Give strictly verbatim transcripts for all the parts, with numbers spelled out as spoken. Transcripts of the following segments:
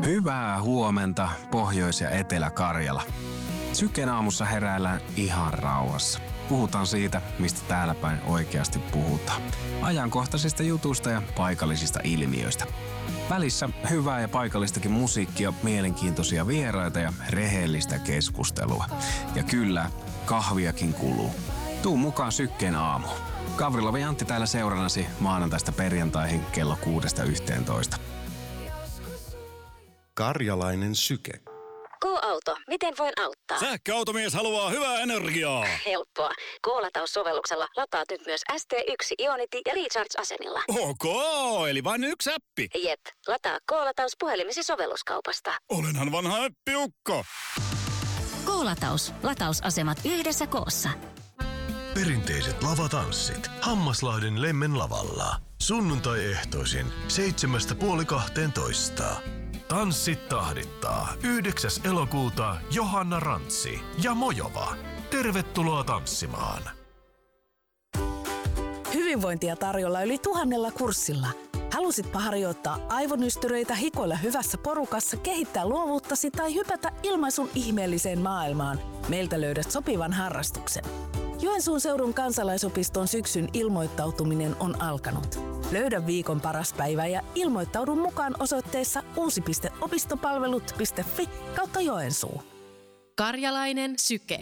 Hyvää huomenta, Pohjois- ja Etelä-Karjala. Syken aamussa heräillään ihan rauhassa. Puhutaan siitä, mistä täällä päin oikeasti puhutaan. Ajankohtaisista jutuista ja paikallisista ilmiöistä. Välissä hyvää ja paikallistakin musiikkia, mielenkiintoisia vieraita ja rehellistä keskustelua. Ja kyllä, kahviakin kuluu. Tuu mukaan Sykkeen aamuun. Gavrilov ja Antti täällä seurannasi maanantaista perjantaihin kello kuudesta yhteentoista. Karjalainen syke. K-auto, miten voin auttaa? Sähköautomies haluaa hyvää energiaa. Helppoa. K-lataussovelluksella lataat nyt myös S T yksi Ionity ja Recharge-asemilla. Ok, eli vain yksi appi. Jep, lataa K-lataus puhelimesi sovelluskaupasta. Olenhan vanha äppiukko. K-lataus. Latausasemat yhdessä koossa. Perinteiset lavatanssit Hammaslahden Lemmen lavalla. Sunnuntai-ehtoisin seitsemästä puoli kahteentoista. Tanssit tahdittaa yhdeksäs elokuuta Johanna Rantsi ja Mojova. Tervetuloa tanssimaan. Hyvinvointia tarjolla yli tuhannella kurssilla. Halusitpa harjoittaa aivonystyröitä, hikoilla hyvässä porukassa, kehittää luovuuttasi tai hypätä ilmaisun ihmeelliseen maailmaan? Meiltä löydät sopivan harrastuksen. Joensuun seudun kansalaisopiston syksyn ilmoittautuminen on alkanut. Löydä viikon paras päivä ja ilmoittaudu mukaan osoitteessa uusi piste opistopalvelut piste fi kautta Joensuu. Karjalainen syke.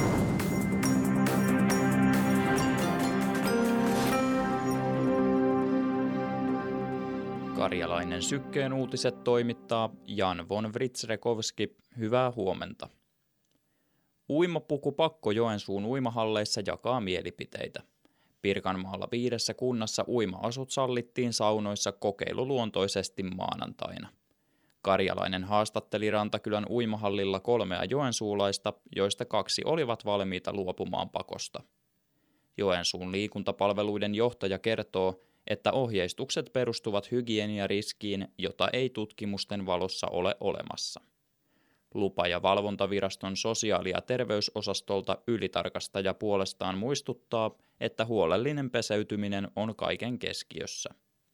Karjalainen sykkeen uutiset toimittaa Jan von Writzrekovski. Hyvää huomenta. Uimapukupakko Joensuun uimahalleissa jakaa mielipiteitä. Pirkanmaalla viidessä kunnassa uima-asut sallittiin saunoissa kokeiluluontoisesti maanantaina. Karjalainen haastatteli Rantakylän uimahallilla kolmea joensuulaista, joista kaksi olivat valmiita luopumaan pakosta. Joensuun liikuntapalveluiden johtaja kertoo, että ohjeistukset perustuvat hygieniariskiin, jota ei tutkimusten valossa ole olemassa. Lupa- ja valvontaviraston sosiaali- ja terveysosastolta ylitarkastaja puolestaan muistuttaa, että huolellinen peseytyminen on kaiken keskiössä.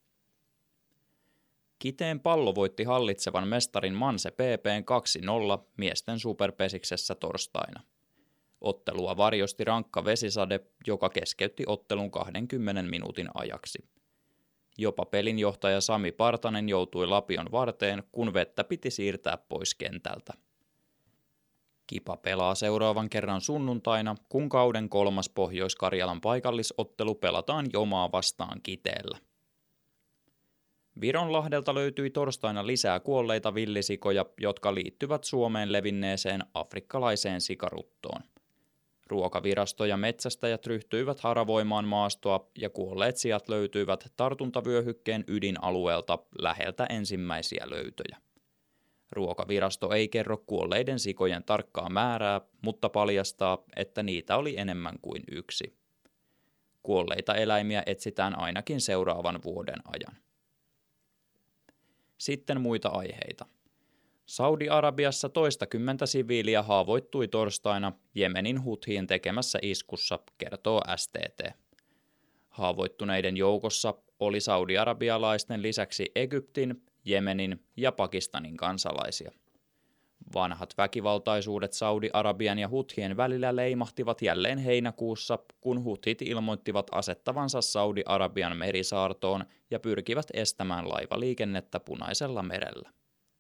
Kiteen Pallo voitti hallitsevan mestarin Manse P P:n kaksi nolla miesten superpesiksessä torstaina. Ottelua varjosti rankka vesisade, joka keskeytti ottelun kahdenkymmenen minuutin ajaksi. Jopa pelinjohtaja Sami Partanen joutui lapion varteen, kun vettä piti siirtää pois kentältä. Kipa pelaa seuraavan kerran sunnuntaina, kun kauden kolmas Pohjois-Karjalan paikallisottelu pelataan Jomaa vastaan Kiteellä. Vironlahdelta löytyi torstaina lisää kuolleita villisikoja, jotka liittyvät Suomeen levinneeseen afrikkalaiseen sikaruttoon. Ruokavirasto ja metsästäjät ryhtyivät haravoimaan maastoa ja kuolleet sijat löytyivät tartuntavyöhykkeen ydinalueelta läheltä ensimmäisiä löytöjä. Ruokavirasto ei kerro kuolleiden sikojen tarkkaa määrää, mutta paljastaa, että niitä oli enemmän kuin yksi. Kuolleita eläimiä etsitään ainakin seuraavan vuoden ajan. Sitten muita aiheita. Saudi-Arabiassa toistakymmentä siviiliä haavoittui torstaina Jemenin Huthien tekemässä iskussa, kertoo S T T. Haavoittuneiden joukossa oli saudi-arabialaisten lisäksi Egyptin, Jemenin ja Pakistanin kansalaisia. Vanhat väkivaltaisuudet Saudi-Arabian ja Huthien välillä leimahtivat jälleen heinäkuussa, kun Huthit ilmoittivat asettavansa Saudi-Arabian merisaartoon ja pyrkivät estämään laivaliikennettä Punaisella merellä.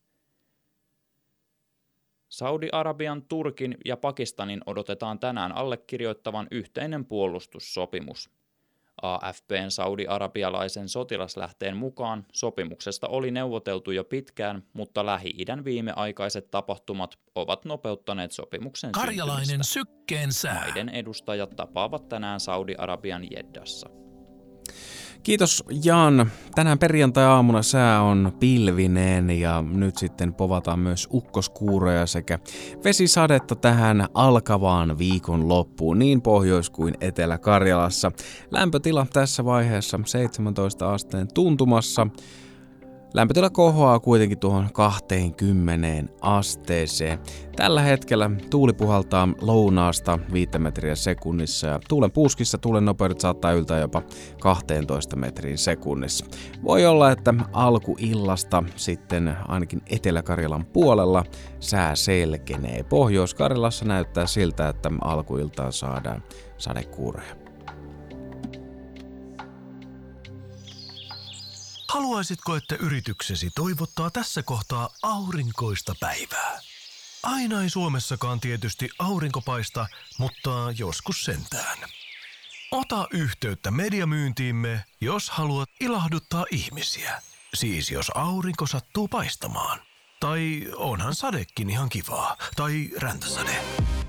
Saudi-Arabian, Turkin ja Pakistanin odotetaan tänään allekirjoittavan yhteinen puolustussopimus. A F P:n saudi-arabialaisen sotilaslähteen mukaan sopimuksesta oli neuvoteltu jo pitkään, mutta Lähi-idän viimeaikaiset tapahtumat ovat nopeuttaneet sopimuksen Karjalainen syntymistä. sykkeen sää. Maiden edustajat tapaavat tänään Saudi-Arabian Jeddassa. Kiitos Jan. Tänään perjantai-aamuna sää on pilvinen ja nyt sitten povataan myös ukkoskuuroja sekä vesisadetta tähän alkavaan viikon loppuun niin Pohjois- kuin Etelä-Karjalassa. Lämpötila tässä vaiheessa seitsemäntoista asteen tuntumassa. Lämpötila kohoaa kuitenkin tuohon kaksikymmentä asteeseen. Tällä hetkellä tuuli puhaltaa lounaasta viisi metriä sekunnissa ja tuulen puuskissa tuulen nopeudet saattaa yltää jopa kaksitoista metriin sekunnissa. Voi olla, että alkuillasta sitten ainakin Etelä-Karjalan puolella sää selkenee. Pohjois-Karjalassa näyttää siltä, että alkuiltaan saadaan sadekuuroja. Haluaisitko, että yrityksesi toivottaa tässä kohtaa aurinkoista päivää? Aina ei Suomessakaan tietysti aurinko paista, mutta joskus sentään. Ota yhteyttä mediamyyntiimme, jos haluat ilahduttaa ihmisiä. Siis jos aurinko sattuu paistamaan. Tai onhan sadekin ihan kivaa. Tai räntäsade.